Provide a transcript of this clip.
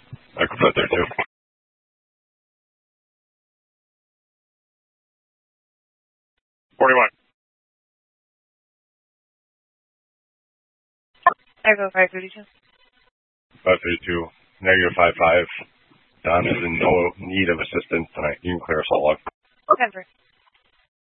I could put there too. Echo 532. 532. Negative 55. Don is in no need of assistance tonight. You can clear us all up. Denver.